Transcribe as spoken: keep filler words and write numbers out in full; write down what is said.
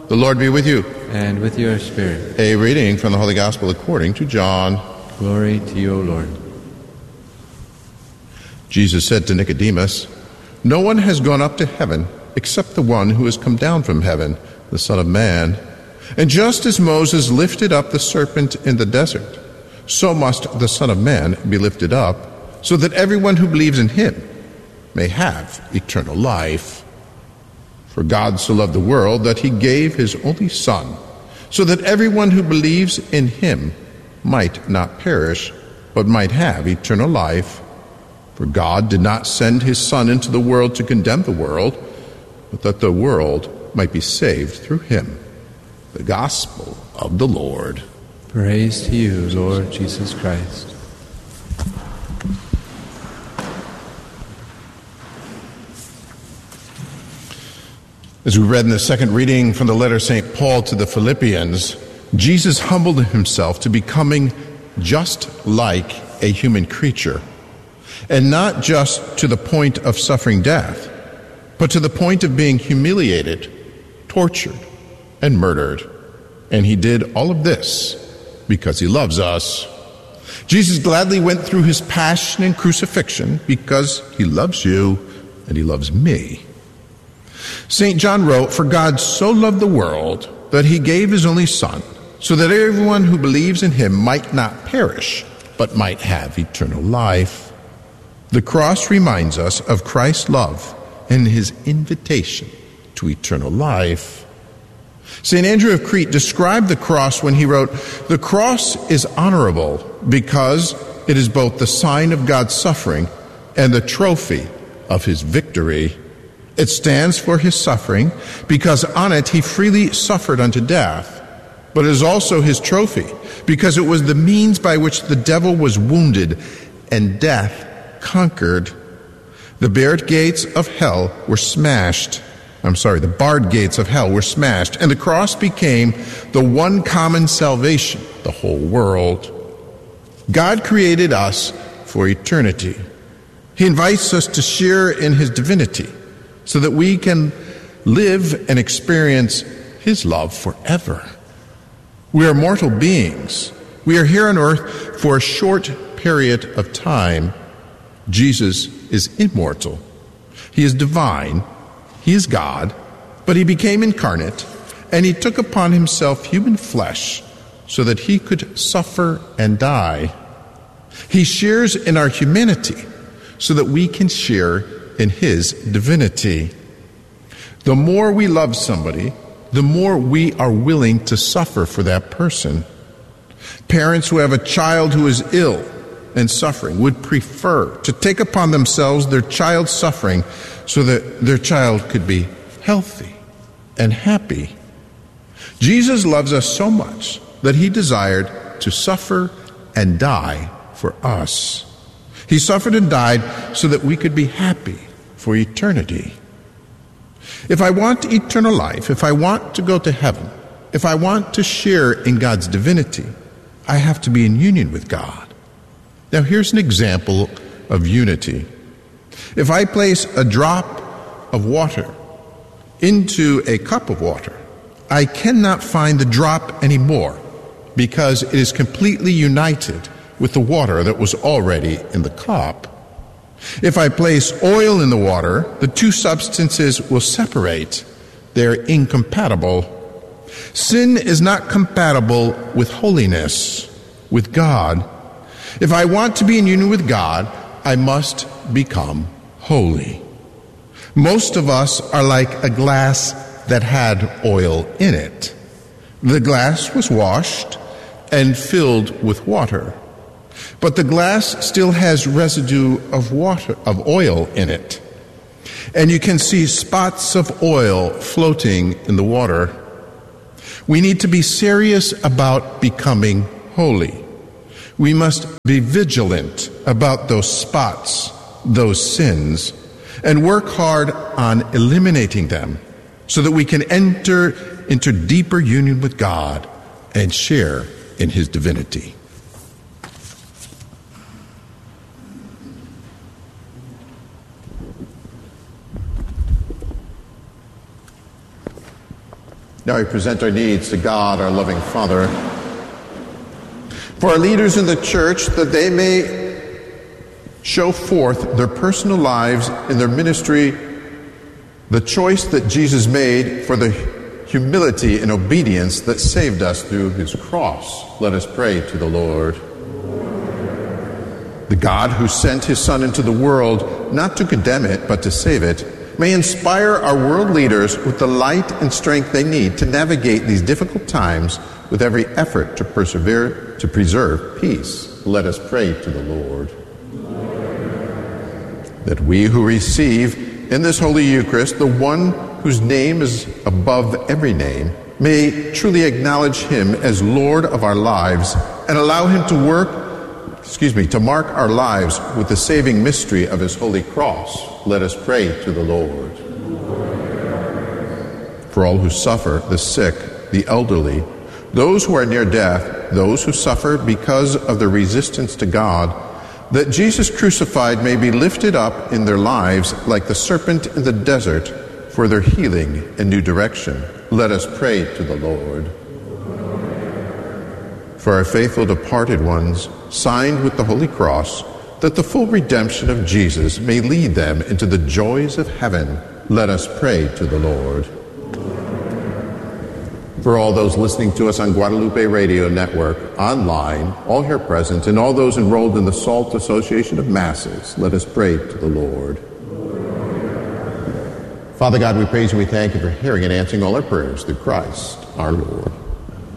The Lord be with you. And with your spirit. A reading from the Holy Gospel according to John. Glory to you, O Lord. Jesus said to Nicodemus, "No one has gone up to heaven except the one who has come down from heaven, the Son of Man. And just as Moses lifted up the serpent in the desert, so must the Son of Man be lifted up, so that everyone who believes in him may have eternal life. For God so loved the world that he gave his only Son, so that everyone who believes in him might not perish, but might have eternal life. For God did not send his Son into the world to condemn the world, but that the world might be saved through him." The Gospel of the Lord. Praise to you, Lord Jesus Christ. As we read in the second reading from the letter of Saint Paul to the Philippians, Jesus humbled himself to becoming just like a human creature, and not just to the point of suffering death, but to the point of being humiliated, tortured, and murdered. And he did all of this because he loves us. Jesus gladly went through his passion and crucifixion because he loves you and he loves me. Saint John wrote, "For God so loved the world that he gave his only Son, so that everyone who believes in him might not perish, but might have eternal life." The cross reminds us of Christ's love and his invitation to eternal life. Saint Andrew of Crete described the cross when he wrote, "The cross is honorable because it is both the sign of God's suffering and the trophy of his victory. It stands for his suffering because on it he freely suffered unto death, but it is also his trophy because it was the means by which the devil was wounded and death conquered. The barred gates of hell were smashed. I'm sorry, the barred gates of hell were smashed, and the cross became the one common salvation, the whole world. God created us for eternity. He invites us to share in his divinity so that we can live and experience his love forever. We are mortal beings. We are here on earth for a short period of time. Jesus is immortal. He is divine. He is God, but he became incarnate, and he took upon himself human flesh so that he could suffer and die. He shares in our humanity so that we can share in his divinity. The more we love somebody, the more we are willing to suffer for that person. Parents who have a child who is ill and suffering would prefer to take upon themselves their child's suffering so that their child could be healthy and happy. Jesus loves us so much that he desired to suffer and die for us. He suffered and died so that we could be happy for eternity. If I want eternal life, if I want to go to heaven, if I want to share in God's divinity, I have to be in union with God. Now here's an example of unity. If I place a drop of water into a cup of water, I cannot find the drop anymore because it is completely united with the water that was already in the cup. If I place oil in the water, the two substances will separate. They're incompatible. Sin is not compatible with holiness, with God. If I want to be in union with God, I must become holy. Most of us are like a glass that had oil in it. The glass was washed and filled with water, but the glass still has residue of water, of oil in it. And you can see spots of oil floating in the water. We need to be serious about becoming holy. We must be vigilant about those spots, those sins, and work hard on eliminating them so that we can enter into deeper union with God and share in his divinity. Now we present our needs to God, our loving Father. For our leaders in the church, that they may show forth their personal lives in their ministry, the choice that Jesus made for the humility and obedience that saved us through his cross. Let us pray to the Lord. The God who sent his Son into the world, not to condemn it, but to save it, may inspire our world leaders with the light and strength they need to navigate these difficult times with every effort to persevere, to preserve peace. Let us pray to the Lord. That we who receive in this Holy Eucharist the one whose name is above every name may truly acknowledge him as Lord of our lives and allow him to work, excuse me, to mark our lives with the saving mystery of his holy cross. Let us pray to the Lord. For all who suffer, the sick, the elderly, those who are near death, those who suffer because of their resistance to God, that Jesus crucified may be lifted up in their lives like the serpent in the desert for their healing and new direction. Let us pray to the Lord. For our faithful departed ones, signed with the Holy Cross, that the full redemption of Jesus may lead them into the joys of heaven. Let us pray to the Lord. For all those listening to us on Guadalupe Radio Network, online, all here present, and all those enrolled in the SALT Association of Masses, let us pray to the Lord. Father God, we praise and we thank you for hearing and answering all our prayers through Christ our Lord.